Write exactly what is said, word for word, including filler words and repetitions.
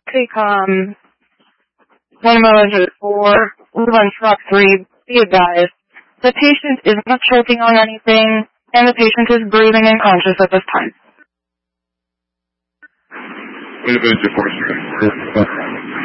take um, one millimeter four, one truck three, be advised. The patient is not choking on anything, and the patient is breathing and conscious at this time. What about your force?